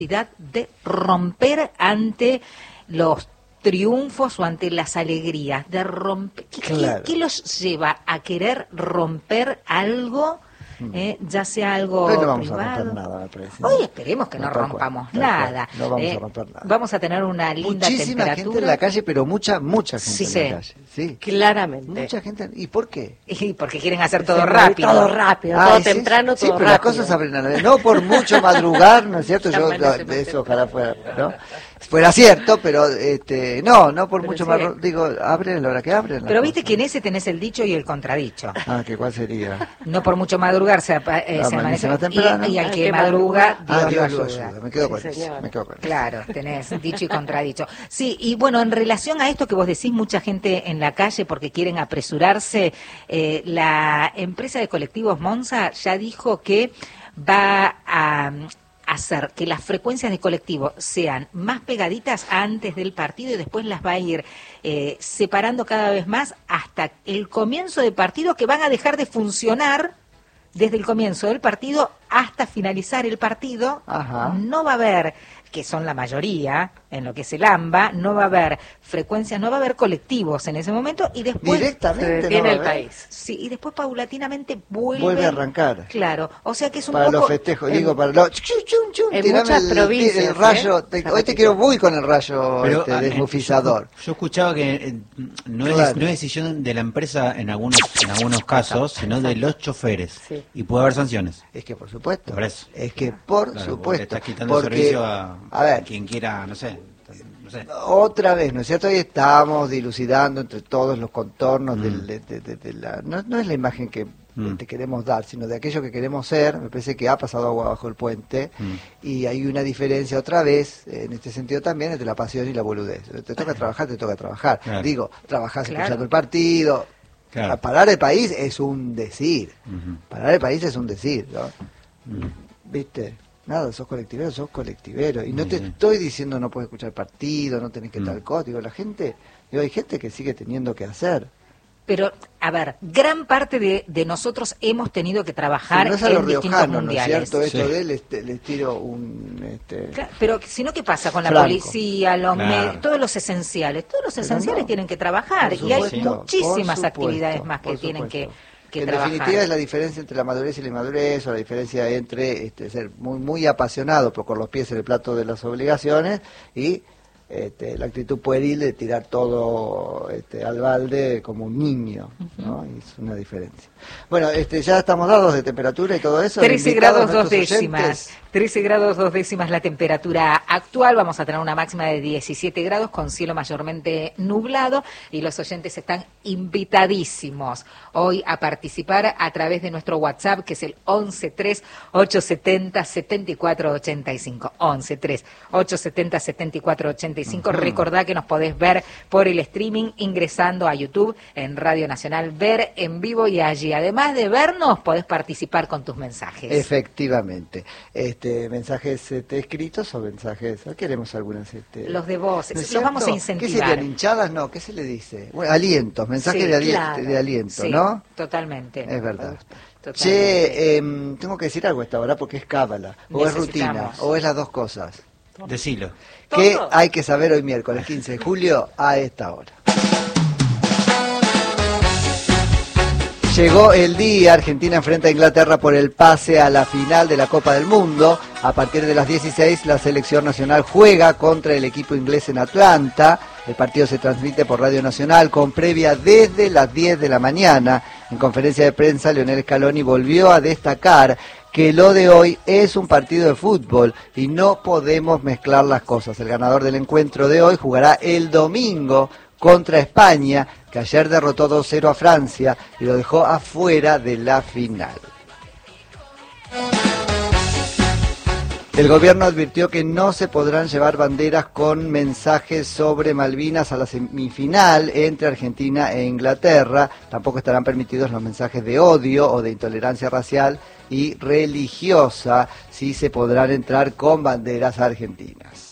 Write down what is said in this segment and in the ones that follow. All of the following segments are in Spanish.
de romper ante los triunfos o ante las alegrías, de romper. ¿Qué los lleva a querer romper algo? Ya sea algo hoy no vamos privado. a romper nada, me parece. Hoy esperemos que no rompamos nada. No vamos a romper nada. Vamos a tener una linda muchísima temperatura. gente en la calle, pero mucha gente Sí, en la calle. Sí, claramente. Mucha gente. ¿Y por qué? Y porque quieren hacer todo rápido. Todo rápido, todo sí, temprano, sí, todo pero rápido. las cosas abren a la vez. No por mucho madrugar, ¿no es cierto? Yo eso ojalá fuera cierto, pero no por mucho madrugar. Digo, abren a la hora que abren. Pero viste que en ese tenés el dicho y el contradicho. ¿Que cuál sería? No por mucho madrugar se amanece más temprano. Y al que madruga, Dios lo ayuda. Me quedo con eso. Claro, tenés dicho y contradicho. Sí, y bueno, en relación a esto que vos decís, mucha gente en la calle porque quieren apresurarse, la empresa de colectivos Monza ya dijo que va a hacer que las frecuencias de colectivo sean más pegaditas antes del partido y después las va a ir separando cada vez más hasta el comienzo del partido, que van a dejar de funcionar desde el comienzo del partido hasta finalizar el partido. Ajá. No va a haber, que son la mayoría en lo que es el AMBA, no va a haber frecuencias, no va a haber colectivos en ese momento y después directamente viene el país. Sí, y después paulatinamente vuelve a arrancar. Claro, o sea que es un para poco los festejos, para los en muchas provincias, el rayo, hoy te quiero muy con el rayo desmufizador. Yo escuchaba que no es decisión de la empresa en algunos casos, sino de los choferes. Sí. Y puede haber sanciones. Es que por supuesto. Por eso. Es que por supuesto. Le estás quitando el servicio a quien quiera, no sé. Otra vez, ¿no es cierto? Hoy estamos dilucidando entre todos los contornos de la... No es la imagen que te queremos dar, sino de aquello que queremos ser. Me parece que ha pasado agua bajo el puente y hay una diferencia otra vez, en este sentido también, entre la pasión y la boludez. Te toca trabajar, te toca trabajar. Claro. Digo, trabajás escuchando el partido. Claro. Parar el país es un decir. Parar el país es un decir, ¿no? ¿Viste? Nada, sos colectivero. Y no te estoy diciendo no puedes escuchar partido, no tenés que tal cosa. Digo, hay gente que sigue teniendo que hacer. Pero, a ver, gran parte de nosotros hemos tenido que trabajar no es a en los distintos riojanos, mundiales. ¿no es cierto? Esto de él, les tiro un... Claro, pero si no, ¿qué pasa con la Franco. Policía, los medios, todos los esenciales? Todos los esenciales tienen que trabajar y hay muchísimas actividades más que tienen que en trabajar. Definitiva es la diferencia entre la madurez y la inmadurez, o la diferencia entre ser muy apasionado pero con los pies en el plato de las obligaciones y la actitud pueril de tirar todo al balde como un niño, ¿no? Y es una diferencia. Bueno, ya estamos dados de temperatura y todo eso. 13 grados 2 décimas. 13 grados 2 décimas la temperatura actual. Vamos a tener una máxima de 17 grados con cielo mayormente nublado y los oyentes están invitadísimos hoy a participar a través de nuestro WhatsApp, que es el 1138707485. 1138707485. Recordá que nos podés ver por el streaming ingresando a YouTube en Radio Nacional, ver en vivo, y allí, además de vernos, podés participar con tus mensajes. Efectivamente. Mensajes escritos o mensajes, queremos algunas los de voz, ¿no es los vamos a ¿Qué incentivar. serían, hinchadas? No, ¿qué se le dice? Bueno, alientos, mensajes de aliento, sí, ¿no? Totalmente. Es verdad. Totalmente. Che, tengo que decir algo a esta hora porque es cábala, o es rutina, o es las dos cosas. Decilo. ¿Qué hay que saber hoy miércoles 15 de julio a esta hora? Llegó el día, Argentina enfrenta a Inglaterra por el pase a la final de la Copa del Mundo. A partir de las 16 la selección nacional juega contra el equipo inglés en Atlanta. El partido se transmite por Radio Nacional con previa desde las 10 de la mañana. En conferencia de prensa, Lionel Scaloni volvió a destacar que lo de hoy es un partido de fútbol y no podemos mezclar las cosas. El ganador del encuentro de hoy jugará el domingo contra España, que ayer derrotó 2-0 a Francia y lo dejó afuera de la final. El gobierno advirtió que no se podrán llevar banderas con mensajes sobre Malvinas a la semifinal entre Argentina e Inglaterra. Tampoco estarán permitidos los mensajes de odio o de intolerancia racial y religiosa. Sí se podrán entrar con banderas argentinas.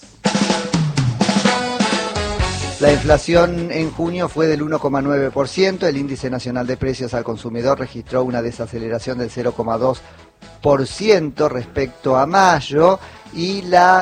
La inflación en junio fue del 1,9%, el índice nacional de precios al consumidor registró una desaceleración del 0,2% respecto a mayo y la